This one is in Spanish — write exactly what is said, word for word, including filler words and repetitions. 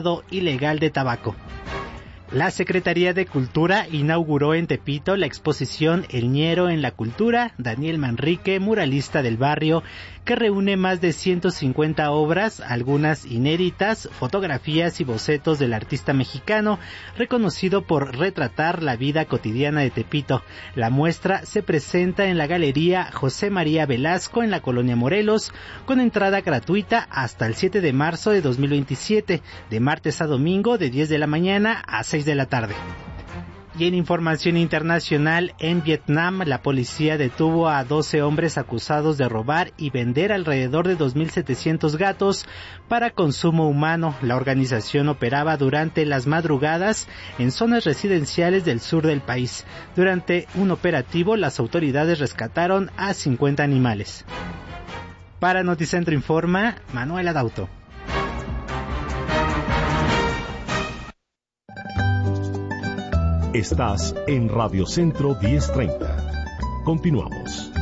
ilegal de tabaco. La Secretaría de Cultura inauguró en Tepito la exposición El Ñero en la Cultura, Daniel Manrique, muralista del barrio, que reúne más de ciento cincuenta obras, algunas inéditas, fotografías y bocetos del artista mexicano, reconocido por retratar la vida cotidiana de Tepito. La muestra se presenta en la Galería José María Velasco en la Colonia Morelos, con entrada gratuita hasta el siete de marzo de dos mil veintisiete, de martes a domingo de diez de la mañana a seis de la tarde. Y en información internacional, en Vietnam, la policía detuvo a doce hombres acusados de robar y vender alrededor de dos mil setecientos gatos para consumo humano. La organización operaba durante las madrugadas en zonas residenciales del sur del país. Durante un operativo, las autoridades rescataron a cincuenta animales. Para Noticentro Informa, Manuela Dauto. Estás en Radio Centro diez treinta. Continuamos.